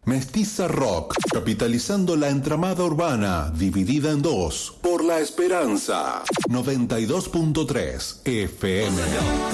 Mestiza Rock, capitalizando la entramada urbana, dividida en dos, por La Esperanza, 92.3 FM.